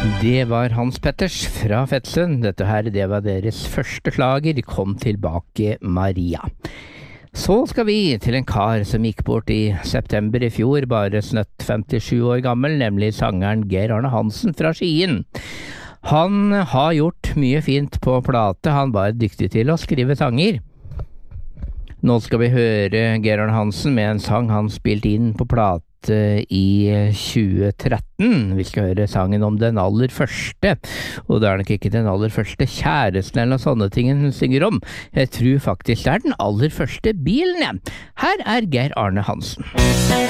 Det var Hans Petters fra Fettsund. Dette her, det var deres første slager. Kom tilbake, Maria. Så skal vi til en kar som gikk bort i september i fjor, bare snøtt 57 år gammel, nemlig sangeren Geir Arne Hansen fra Skien. Han har gjort mye fint på plate, han var dyktig til å skrive sanger. Nå skal vi høre Geir Arne Hansen med en sang han spilte inn på plate i 2013. Vi skal høre sangen om den aller første, og det er nok ikke den aller første kjæresten eller sånne ting hun synger om. Jeg tror faktisk det er den aller første bilen, ja. Her er Geir Arne Hansen.